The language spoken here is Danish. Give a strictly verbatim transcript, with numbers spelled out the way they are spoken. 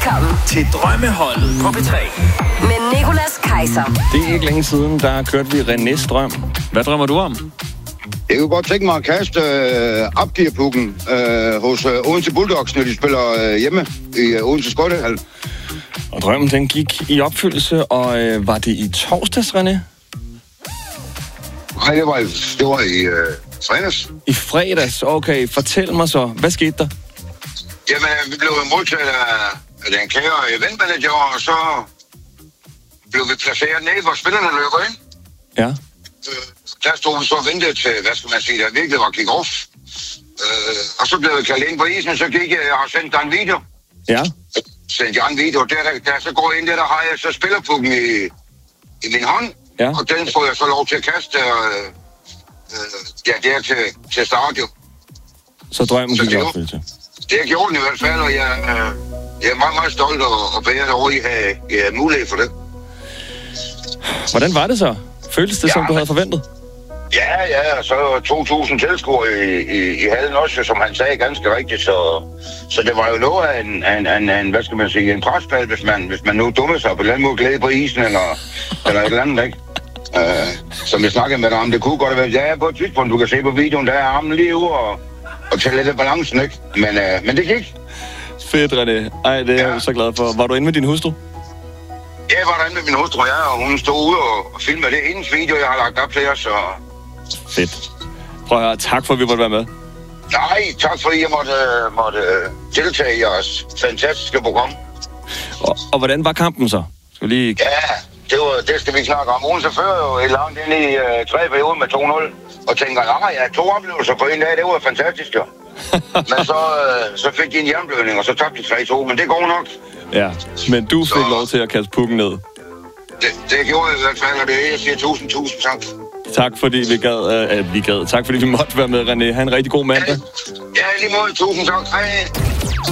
Velkommen til Drømmeholdet på P tre. med Nicolas Kaiser. Det er ikke længe siden, der kørte vi Renés drøm. Hvad drømmer du om? Jeg kunne godt tænke mig at kaste øh, opgearpukken øh, hos øh, Odense Bulldogs, når de spiller øh, hjemme i øh, Odense Skøjtehal. Og drømmen, den gik i opfyldelse, og øh, var det i torsdags, René? Nej, det var, det var i øh, fredags. I fredags? Okay, fortæl mig så. Hvad skete der? Jamen, vi blev modtaget af, af den kære eventmanager, og så blev vi placeret ned, hvor spillerne løber ind. Ja. Øh, der stod vi så og ventede til, hvad skal man sige, der virkelig var kick-off. Øh, og så blev vi kaldt ind på isen, så gik jeg og sendte dig en video. Ja. Sendte jeg en video. Der, der, der så går jeg ind der, der har jeg så spillerpukken i, i min hånd. Ja. Og den får jeg så lov til at kaste øh, øh, ja, der til, til start jo. Så drømmen Så gik i det- opfyldelse. Det har gjort den i hvert fald, og jeg, øh, jeg er meget, meget stolt og, og bæret over, at I har, I har mulighed for det. Hvordan var det så? Føltes det, Ja, som du men- havde forventet? Ja, ja, og så to tusind tilskuere i, i, i hallen også, som han sagde ganske rigtigt, så, så det var jo noget af en, en, en, en hvad skal man sige, en presbal, hvis man, hvis man nu dummede sig på en eller anden måde glæde på isen, eller, eller et eller andet, ikke? Uh, som jeg snakkede med dig om, det kunne godt være, ja, på et tidspunkt, du kan se på videoen, der er armen lige ude og, og tage lidt af balancen, ikke? Men, uh, men det gik. Fedt, René. Ej, det er jeg Ja. så glad for. Var du inde med din hustru? Jeg var derinde med min hustru, ja, og hun stod ude og, og filmede det hendes video, jeg har lagt op til jer, så... Fedt. Prøv at høre, tak for, at vi måtte være med. Nej, tak fordi jeg måtte, måtte deltage i jeres fantastiske program. Og, og hvordan var kampen så? Skal vi lige... Ja, det, var, det skal vi snakke om. Odense fører jo et langt ind i uh, tre perioder med to nul. Og tænker, nej, ja, to oplevelser på en dag, det var fantastisk, jo. Men så, uh, så fik de en jernblødning, og så tabte de tre to, men det går nok. Ja, men du fik Så- lov til at kaste pukken ned. Det, det gjorde jeg i hvert fald, og det er, jeg siger tusind, tusind tak. Tak fordi vi gad, øh, vi gad. Tak fordi vi måtte være med, René. Ha' en rigtig god mandag. Ja, lige måde. Tusind tak. Hej.